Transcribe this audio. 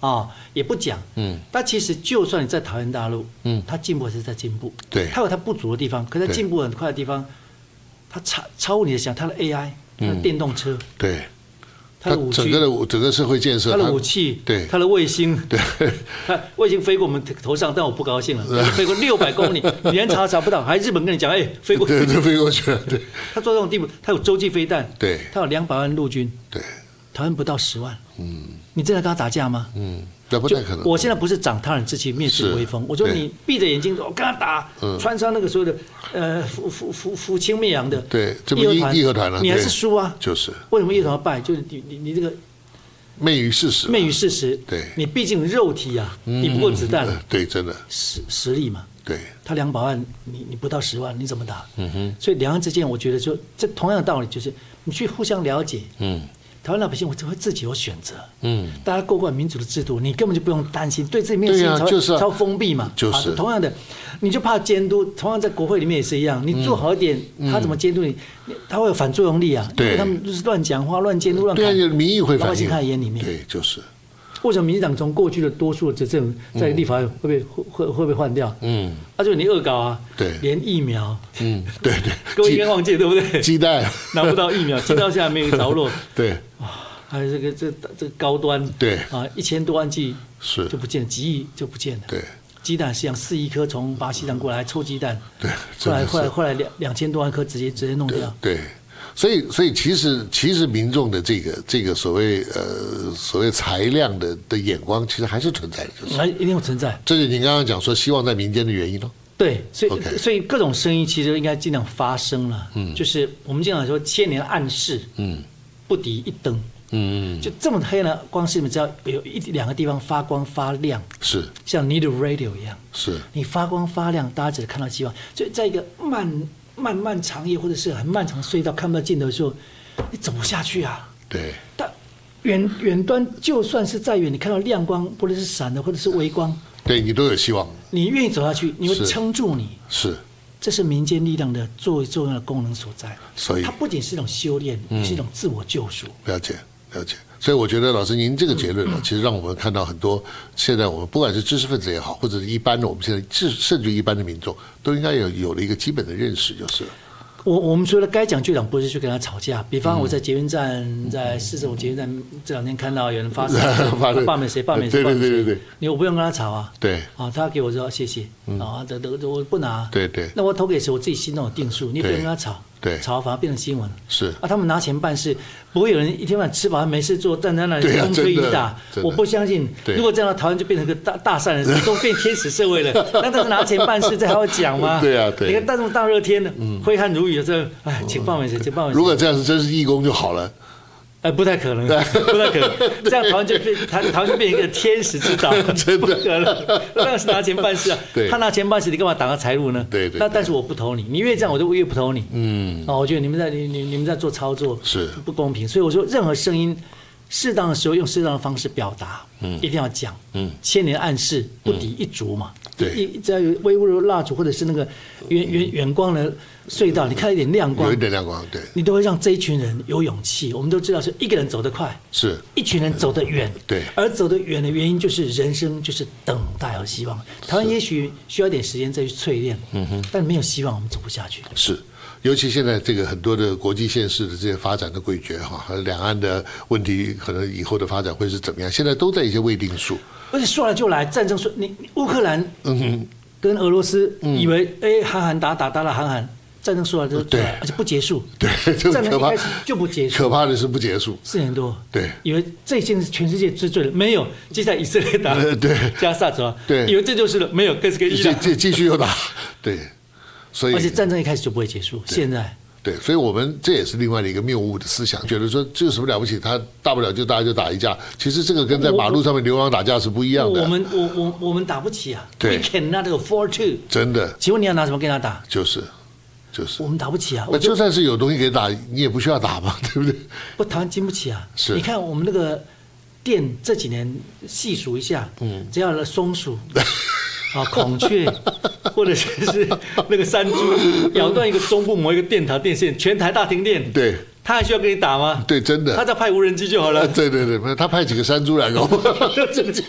也不讲。但其实就算你在桃园大陆，它进步还是在进步。 对， 它有它不足的地方，可是它进步很快的地方，它超乎你的想，它的 AI，它的电动车， 对。 它的武器， 整个社会建设， 它的武器， 对， 它的卫星， 对， 它卫星飞过我们头上，但我不高兴了，飞过600公里，你连查不到，还日本跟你讲，飞过去， 对，飞过去了，对。 它做这种地步，它有洲际飞弹， 对， 它有200万陆军， 对， 台湾不到10万，你真的跟他打架吗？ 那不太可能。 我现在不是长他人志气，灭自己威风。我说你闭着眼睛，我跟他打，穿上那个所有的扶清灭洋的， 对，这不义和团了， 你还是输啊。 就是。 为什么义和团要败？就是你这个昧于事实。 昧于事实。 对。你毕竟肉体啊，你不够子弹。 对，真的。 实力嘛。 对。 他200万，你不到10万，你怎么打？所以两岸之间，我觉得就这同样的道理，就是你去互相了解。台湾老百姓会自己有选择，大家过惯民主的制度，你根本就不用担心，对自己面试超封闭嘛， 就是同样的，你就怕监督，同样在国会里面也是一样，你做好一点，他怎么监督你？他会有反作用力啊， 对， 他们就是乱讲话、乱监督、乱对啊，民意会反映， 老百姓看在眼里面， 对，就是。 为什么民进党从过去的多数的执政，在立法院会不会换掉？就是你恶搞啊， 对， 连疫苗， 对， 各位应该忘记对不对？ 鸡蛋拿不到疫苗，鸡蛋现在没有着落， 对， 还有这个高端， 对 1000多万剂是就不见了，几亿就不见了， 对， 鸡蛋是像4亿颗从巴西上过来抽鸡蛋， 对， 后来2000多万颗直接弄掉， 对。所以其实民众的这个所谓裁量的眼光，其实还是存在的，就是一定会存在。 这是你刚刚讲说希望在民间的原因咯。 对，所以各种声音其实应该尽量发声了。就是我们经常说千年暗示，不敌一灯。就这么黑呢，光是你们只要有1-2个地方发光发亮， 是像 Need Radio 一样， 是你发光发亮，大家只能看到希望。所以在一个漫长夜或者是很漫长隧道看不到尽头的时候，你走不下去啊。 对。 但远端就算是再远，你看到亮光，或者是闪的，或者是微光， 对你都有希望。 你愿意走下去，你会撑住你。 是。这是民间力量的最重要的功能所在。 所以它不仅是一种修炼，也是一种自我救赎。 了解。所以我觉得老师您这个结论其实让我们看到很多现在我们不管是知识分子也好，或者是一般的我们现在甚至一般的民众，都应该有了一个基本的认识，就是了。 我们除了该讲就讲，不是去跟他吵架。比方我在捷运站，在市政府捷运站这2天看到有人发罢免谁， 对， 我不用跟他吵啊。 对， 他给我说谢谢，我不拿。 对， 那我投给谁，我自己心中有定数，你不用跟他吵。 对， 吵反而变成新闻。 是他们拿钱办事，不会有人一天晚上吃饱没事做，站在那里风吹雨打。我不相信，如果这样，台湾就变成个大善人，都变天使社会了。那他是拿钱办事，这还要讲吗？ 对啊， 你看，这种大热天的，挥汗如雨的这，请罢免谁，请罢免谁。 如果这样是真是义工就好了。 不太可能，不太可能。这样台湾就变成一个天使之岛， 真的不可能。当然是拿钱办事啊。他拿钱办事，你干嘛挡他财路呢？ 对。 但是我不投你，你越这样，我就越不投你。我觉得你们在做操作是不公平，所以我说任何声音，适当的时候用适当的方式表达，一定要讲。千年暗示不敌一烛嘛。 对， 只要有微弱的蜡烛，或者是那个远光的隧道，你看一点亮光， 有一点亮光，对， 你都会让这一群人有勇气。我们都知道，是一个人走得快， 是一群人走得远， 对。 而走得远的原因就是人生就是等待和希望。台湾也许需要一点时间再去淬炼，但没有希望，我们走不下去。 是。尤其现在这个很多的国际现势的这些发展的诡谲和两岸的问题，可能以后的发展会是怎么样？现在都在一些未定数。而且说来就来，战争说你乌克兰跟俄罗斯以为韩寒打了韩寒，战争说来就对，而且不结束。 对， 战争一开始就不结束。 可怕的是不结束 ，4年多。 对， 以为这已经是全世界之最了，没有，接下来以色列打， 对， 加萨泽， 对， 以为这就是了，没有，更是个伊朗， 继续又打，对。所以， 而且战争一开始就不会结束。现在， 对，所以我们这也是另外的一个谬误的思想，觉得说这有什么了不起？他大不了就大家就打一架。其实这个跟在马路上面流氓打架是不一样的。 我们打不起啊。 对 ，We cannot afford to。 真的。 请问你要拿什么跟他打？ 就是。 我们打不起啊。 那就算是有东西给打，你也不需要打嘛，对不对？ 不，台湾经不起啊。 是。 你看我们那个电这几年细数一下，只要有松鼠。孔雀，或者是那个山猪咬断一个中部某一个电塔电线，全台大停电。 对， 他还需要跟你打吗？ 对，真的。 他再派无人机就好了。 对，他派几个山猪来搞，